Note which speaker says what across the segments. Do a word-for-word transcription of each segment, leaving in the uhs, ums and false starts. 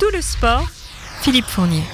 Speaker 1: tout le sport, Philippe Fournier.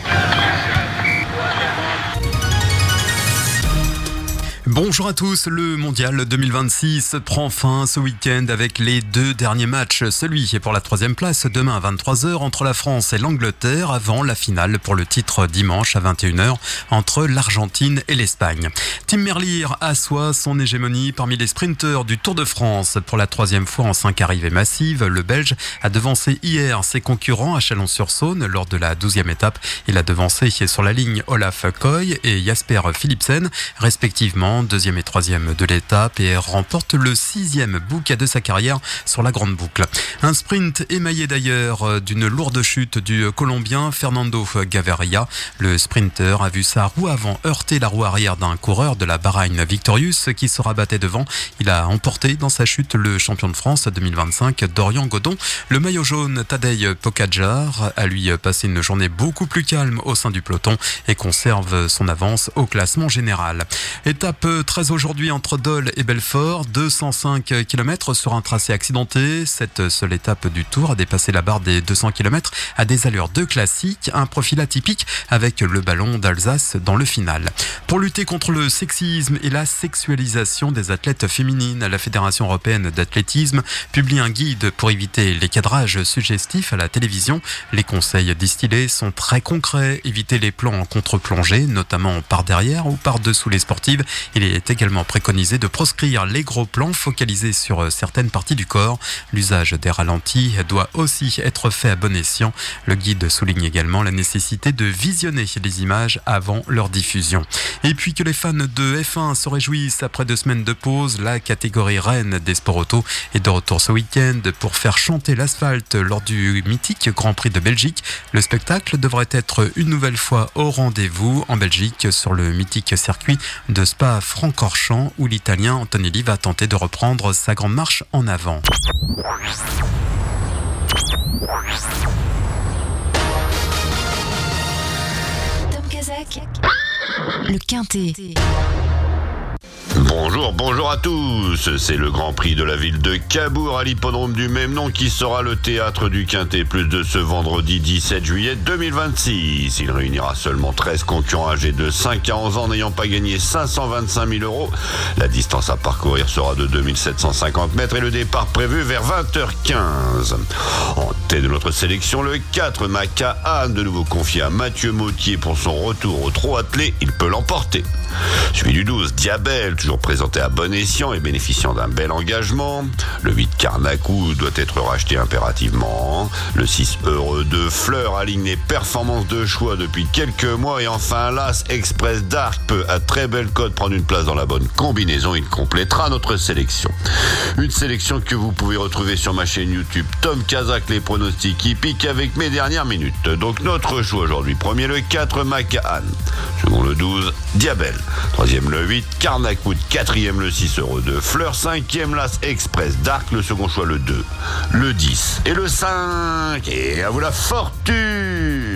Speaker 2: Bonjour à tous, le mondial deux mille vingt-six prend fin ce week-end avec les deux derniers matchs. Celui est pour la troisième place demain à vingt-trois heures entre la France et l'Angleterre avant la finale pour le titre dimanche à vingt et une heures entre l'Argentine et l'Espagne. Tim Merlier assoit son hégémonie parmi les sprinteurs du Tour de France. Pour la troisième fois en cinq arrivées massives, le Belge a devancé hier ses concurrents à Chalon-sur-Saône lors de la douzième étape. Il a devancé sur la ligne Olaf Koy et Jasper Philipsen, respectivement deuxième et troisième de l'étape, et remporte le sixième bouquet de sa carrière sur la grande boucle. Un sprint émaillé d'ailleurs d'une lourde chute du Colombien Fernando Gaviria. Le sprinter a vu sa roue avant heurter la roue arrière d'un coureur de la Bahrain Victorious qui se rabattait devant. Il a emporté dans sa chute le champion de France deux mille vingt-cinq Dorian Godon. Le maillot jaune Tadej Pogačar a lui passé une journée beaucoup plus calme au sein du peloton et conserve son avance au classement général. Étape treize aujourd'hui entre Dole et Belfort, deux cent cinq kilomètres sur un tracé accidenté. Cette seule étape du Tour a dépassé la barre des deux cents kilomètres à des allures de classique, un profil atypique avec le ballon d'Alsace dans le final. Pour lutter contre le sexisme et la sexualisation des athlètes féminines, la Fédération européenne d'athlétisme publie un guide pour éviter les cadrages suggestifs à la télévision. Les conseils distillés sont très concrets: éviter les plans en contre-plongée, notamment par derrière ou par-dessous les sportives. Il est également préconisé de proscrire les gros plans focalisés sur certaines parties du corps. L'usage des ralentis doit aussi être fait à bon escient. Le guide souligne également la nécessité de visionner les images avant leur diffusion. Et puis que les fans de F un se réjouissent après deux semaines de pause, la catégorie reine des sports auto est de retour ce week-end pour faire chanter l'asphalte lors du mythique Grand Prix de Belgique. Le spectacle devrait être une nouvelle fois au rendez-vous en Belgique sur le mythique circuit de Spa-Francorchamps où l'Italien Antonelli va tenter de reprendre sa grande marche en avant.
Speaker 3: Tom Kazak, le Quintet.
Speaker 4: Bonjour, bonjour à tous. C'est le Grand Prix de la ville de Cabourg à l'hippodrome du même nom qui sera le théâtre du Quintet Plus de ce vendredi dix-sept juillet deux mille vingt-six. Il réunira seulement treize concurrents âgés de cinq à onze ans n'ayant pas gagné cinq cent vingt-cinq mille euros. La distance à parcourir sera de deux mille sept cent cinquante mètres et le départ prévu vers vingt heures quinze. En tête de notre sélection, le quatre Maca Anne, de nouveau confié à Mathieu Mautier pour son retour au trot attelé. Il peut l'emporter. Suivi du douze, Diabel, toujours présenté à bon escient et bénéficiant d'un bel engagement. Le huit, Carnacou, doit être racheté impérativement. Le six, Heureux de Fleur, aligne les performances de choix depuis quelques mois. Et enfin, l'As Express d'Arc peut, à très belle cote, prendre une place dans la bonne combinaison. Il complétera notre sélection. Une sélection que vous pouvez retrouver sur ma chaîne YouTube Tom Kazak, les pronostics hippiques avec mes dernières minutes. Donc notre choix aujourd'hui: premier le quatre, Macahan. Second le douze, Diabel. Troisième le huit, Carnacwood. Quatrième le six, Heureux de Fleur. Cinquième, l'As Express d'Arc. Le second choix le deux, le dix et le cinq. Et à vous la fortune!